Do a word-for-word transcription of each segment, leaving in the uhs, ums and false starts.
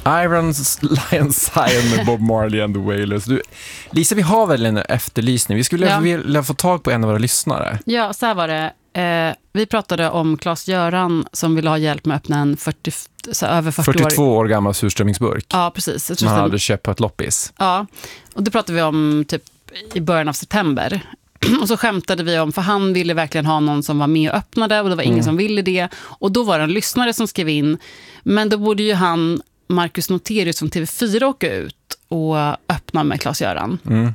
Iron Lion Sion med Bob Marley and the Wailers. Du, Lisa, vi har väl en efterlysning. Vi skulle ja. vilja få tag på en av våra lyssnare. Ja, så här var det. Eh, vi pratade om Claes-Göran som ville ha hjälp med att öppna en fyrtio, så över fyrtio fyrtiotvå år gammal surströmmingsburk. Ja, precis. Jag tror man hade köpt på ett loppis. Ja, och det pratade vi om typ i början av september. Och så skämtade vi om, för han ville verkligen ha någon som var med och öppnade och det var ingen mm. som ville det. Och då var det en lyssnare som skrev in, men då borde ju han, Marcus Noterius från T V fyra, åka ut och öppna med Claes-Göran. Mm.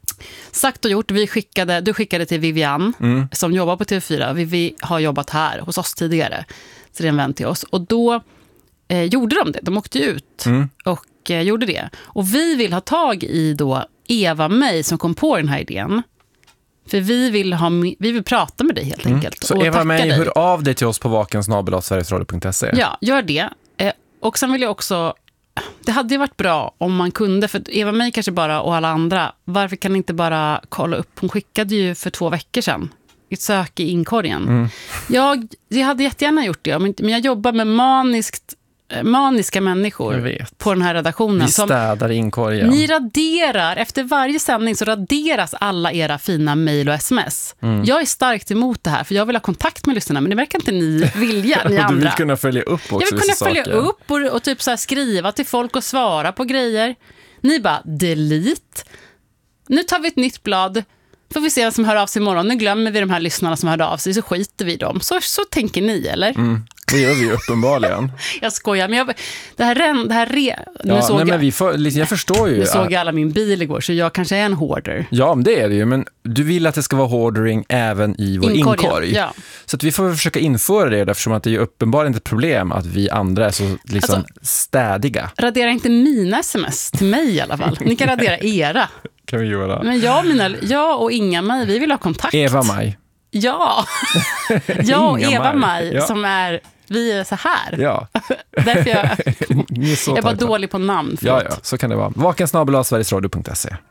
Sagt och gjort, vi skickade, du skickade till Vivian mm. som jobbar på T V fyra. Vi, vi har jobbat här hos oss tidigare, så det är en vän till oss. Och då eh, gjorde de det, de åkte ut mm. och eh, gjorde det. Och vi vill ha tag i då Eva May som kom på den här idén. För vi vill, ha, vi vill prata med dig helt enkelt. Mm. Så Eva May, hör av dig till oss på vaken snabel-a sverigesradio punkt se. Ja, gör det. Eh, och sen vill jag också, det hade ju varit bra om man kunde, för Eva May kanske bara och alla andra, varför kan ni inte bara kolla upp? Hon skickade ju för två veckor sedan ett sök i inkorgen. Mm. Jag, jag hade jättegärna gjort det, men jag jobbar med maniskt maniska människor på den här redaktionen. Vi städar inkorgen. Ni raderar, efter varje sändning så raderas alla era fina mejl och sms. Mm. Jag är starkt emot det här, för jag vill ha kontakt med lyssnarna, men det verkar inte ni vilja, ni andra. Du vill kunna följa upp också. Jag vill kunna följa saker. upp och, och typ så här skriva till folk och svara på grejer. Ni bara, delete. Nu tar vi ett nytt blad. Får vi se vem som hör av sig imorgon. Nu glömmer vi de här lyssnarna som hörde av sig, så skiter vi dem. Så, så tänker ni, eller? Mm. Det gör vi uppenbarligen. Jag skojar, men jag, det här ren, det här re, nu ja, såg nej, jag, men vi får, jag förstår ju. Nu såg jag alla min bil igår, så jag kanske är en hoarder. Ja, men det är det ju, men du vill att det ska vara hoardering även i vår Inkorgen, inkorg. Ja. Så att vi får försöka införa det, eftersom att det är uppenbarligen ett problem att vi andra är så liksom alltså, städiga. Radera inte mina sms till mig i alla fall. Ni kan radera era. Kan vi göra. Men jag, mina, jag och Inga Maj, vi vill ha kontakt. Eva Maj. Ja, jag och Eva Maj, ja. Som är, vi är så här. Ja. Därför jag, jag är bara dålig på namn. Ja, ja, så kan det vara. vaken snabel-a sverigesradio punkt se.